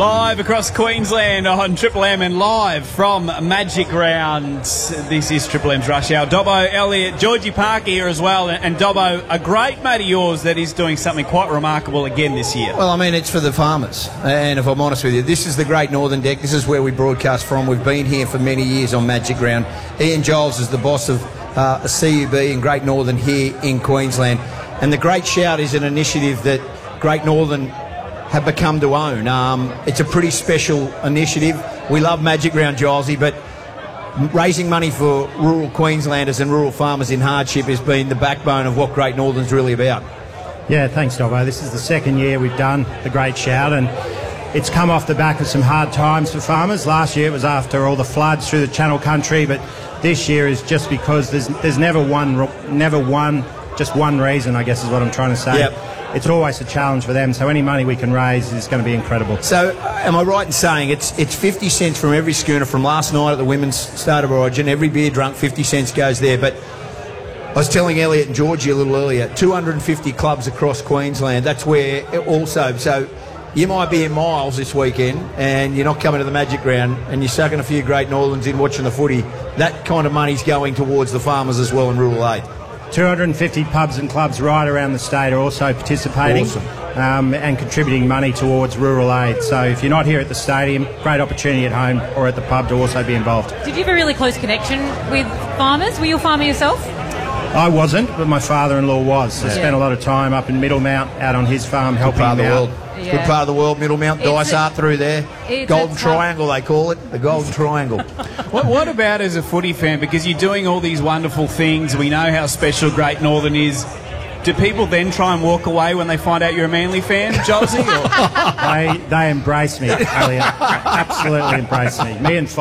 Live across Queensland on Triple M and live from Magic Round. This is Triple M's Rush Hour. Dobbo, Elliot, Georgie Parker here as well. And Dobbo, a great mate of yours that is doing something quite remarkable again this year. Well, I mean, it's for the farmers. And if I'm honest with you, this is the Great Northern Deck. This is where we broadcast from. We've been here for many years on Magic Round. Ian Giles is the boss of CUB and Great Northern here in Queensland. And the Great Shout is an initiative that Great Northern have become to own. It's a pretty special initiative. We love Magic Round, Gilesy, but raising money for rural Queenslanders and rural farmers in hardship has been the backbone of what Great Northern's really about. Yeah, thanks, Dobbo. This is the second year we've done the Great Shout, and it's come off the back of some hard times for farmers. Last year it was after all the floods through the Channel Country, but this year is just because there's never one reason, I guess is what I'm trying to say. Yep. It's always a challenge for them, so any money we can raise is going to be incredible. So, am I right in saying it's 50 cents from every schooner from last night at the Women's Start of Origin? Every beer drunk, 50 cents goes there. But I was telling Elliot and Georgie a little earlier, 250 clubs across Queensland. That's where also, so you might be in Miles this weekend and you're not coming to the Magic Round and you're sucking a few Great Northerns in watching the footy. That kind of money's going towards the farmers as well in rural aid. 250 pubs and clubs right around the state are also participating. Awesome. And contributing money towards rural aid. So if you're not here at the stadium, great opportunity at home or at the pub to also be involved. Did you have a really close connection with farmers? Were you a farmer yourself? I wasn't, but my father-in-law was. I spent a lot of time up in Middlemount, out on his farm, helping him out. Yeah. Good part of the world, Middlemount, Dysart through there. Golden Triangle, they call it. The Golden Triangle. What about as a footy fan? Because you're doing all these wonderful things. We know how special Great Northern is. Do people then try and walk away when they find out you're a Manly fan, Jolsey? They embrace me, Elliot. Absolutely embrace me. Me and